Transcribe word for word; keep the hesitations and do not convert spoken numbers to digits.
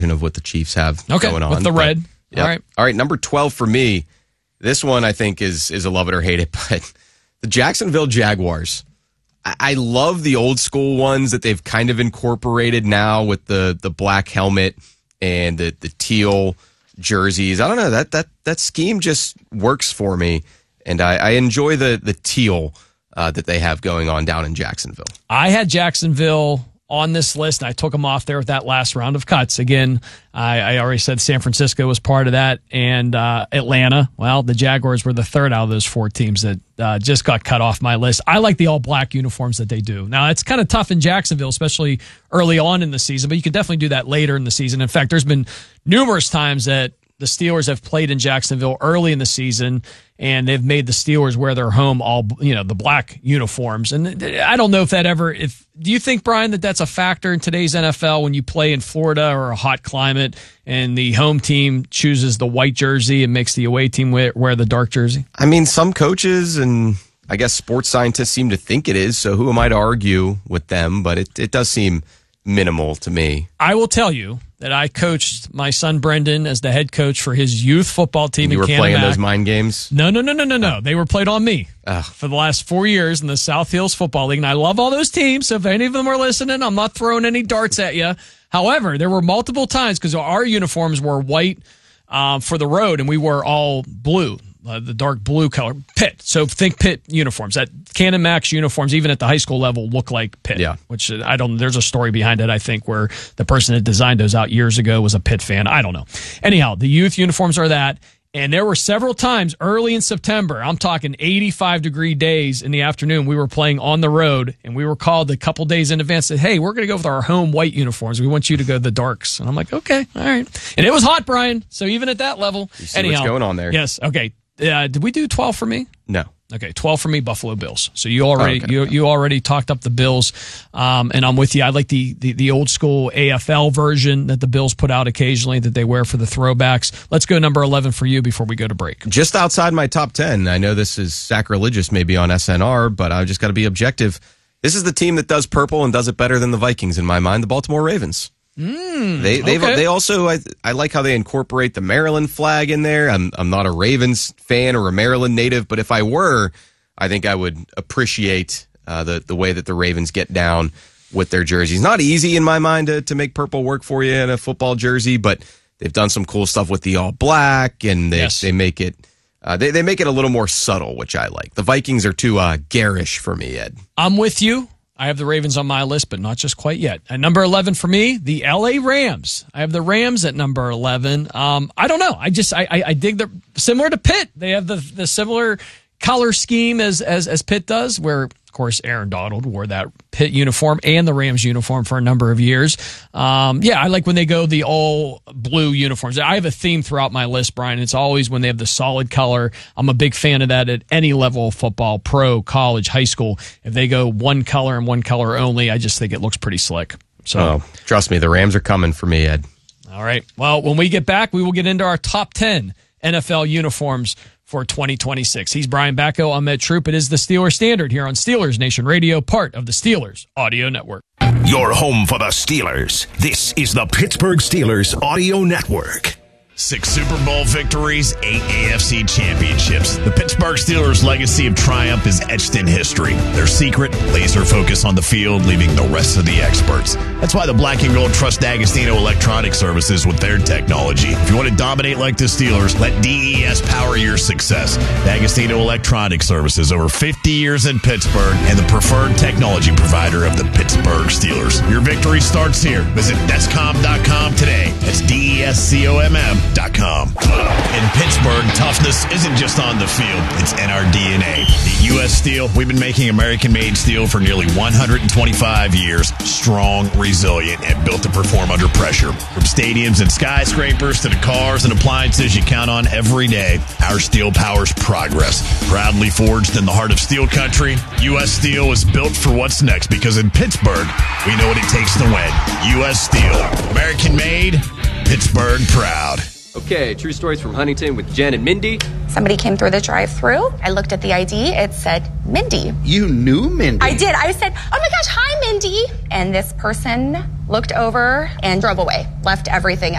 of what the Chiefs have okay, going on. with the red. But, yep. All right. All right, number twelve for me. This one I think is is a love it or hate it, but the Jacksonville Jaguars. I, I love the old school ones that they've kind of incorporated now with the the black helmet and the, the teal jerseys. I don't know, that that that scheme just works for me, and I, I enjoy the the teal uh, that they have going on down in Jacksonville. I had Jacksonville on this list, and I took them off there with that last round of cuts. Again, I, I already said San Francisco was part of that, and uh, Atlanta. Well, the Jaguars were the third out of those four teams that uh, just got cut off my list. I like the all-black uniforms that they do. Now, it's kind of tough in Jacksonville, especially early on in the season, but you can definitely do that later in the season. In fact, there's been numerous times that the Steelers have played in Jacksonville early in the season, and they've made the Steelers wear their home all, you know, the black uniforms. And I don't know if that ever, if, do you think, Brian, that that's a factor in today's N F L when you play in Florida or a hot climate and the home team chooses the white jersey and makes the away team wear, wear the dark jersey? I mean, some coaches and I guess sports scientists seem to think it is, so who am I to argue with them? But it, it does seem minimal to me. I will tell you that I coached my son Brendan as the head coach for his youth football team you in were Canamac. playing those mind games? No, no, no, no, no, no. They were played on me Ugh. for the last four years in the South Hills Football League. And I love all those teams, so if any of them are listening, I'm not throwing any darts at you. However, there were multiple times, because our uniforms were white uh, for the road, and we were all blue. Uh, the dark blue color, Pitt. So think Pitt uniforms. That Cannon Max uniforms, even at the high school level, look like Pitt. Yeah. Which I don't. There's a story behind it, I think, where the person that designed those out years ago was a Pitt fan. I don't know. Anyhow, the youth uniforms are that, and there were several times early in September. I'm talking eighty-five degree days in the afternoon. We were playing on the road, and we were called a couple days in advance. Said, "Hey, we're going to go with our home white uniforms. We want you to go the darks." And I'm like, "Okay, all right." And it was hot, Brian. So even at that level, you see anyhow, what's going on there? Yes. Okay. Uh, did we do twelve for me? No. Okay, twelve for me, Buffalo Bills. So you already oh, okay. you you already talked up the Bills, um, and I'm with you. I like the, the the old school A F L version that the Bills put out occasionally that they wear for the throwbacks. Let's go number eleven for you before we go to break. Just outside my top ten. I know this is sacrilegious maybe on S N R, but I just got to be objective. This is the team that does purple and does it better than the Vikings in my mind, the Baltimore Ravens. Mm, they they okay. they also I, I like how they incorporate the Maryland flag in there. I'm I'm not a Ravens fan or a Maryland native, but if I were, I think I would appreciate uh, the the way that the Ravens get down with their jerseys. Not easy in my mind to to make purple work for you in a football jersey, but they've done some cool stuff with the all black, and they yes. they make it uh, they they make it a little more subtle, which I like. The Vikings are too uh, garish for me, Ed. I'm with you. I have the Ravens on my list, but not just quite yet. At number eleven for me, the L A Rams. I have the Rams at number eleven. Um, I don't know. I just I, I, I dig the similar to Pitt. They have the the similar color scheme as as as Pitt does, where of course Aaron Donald wore that Pitt uniform and the Rams uniform for a number of years. Um, yeah, I like when they go the all blue uniforms. I have a theme throughout my list, Brian. It's always when they have the solid color. I'm a big fan of that at any level of football, pro, college, high school. If they go one color and one color only, I just think it looks pretty slick. So oh, trust me, the Rams are coming for me, Ed. All right. Well, when we get back, we will get into our top ten N F L uniforms for twenty twenty-six. He's Brian Bacco. I'm Ed Troop. It is the Steelers Standard here on Steelers Nation Radio, part of the Steelers Audio Network. Your home for the Steelers. This is the Pittsburgh Steelers Audio Network. Six Super Bowl victories, eight A F C championships. The Pittsburgh Steelers' legacy of triumph is etched in history. Their secret, laser focus on the field, leaving the rest of the experts. That's why the Black and Gold trust D'Agostino Electronic Services with their technology. If you want to dominate like the Steelers, let D E S power your success. D'Agostino Electronic Services, over fifty years in Pittsburgh, and the preferred technology provider of the Pittsburgh Steelers. Your victory starts here. Visit Descom dot com today. That's D E S C O M M. Com. In Pittsburgh, toughness isn't just on the field, it's in our D N A. At U S Steel, we've been making American-made steel for nearly one hundred twenty-five years, strong, resilient, and built to perform under pressure. From stadiums and skyscrapers to the cars and appliances you count on every day, our steel powers progress. Proudly forged in the heart of steel country, U S Steel is built for what's next, because in Pittsburgh, we know what it takes to win. U S Steel. American-made, Pittsburgh proud. Okay, true stories from Huntington with Jen and Mindy. Somebody came through the drive-thru. I looked at the I D. It said Mindy. You knew Mindy? I did. I said, oh my gosh, hi, Mindy. And this person looked over and drove away, left everything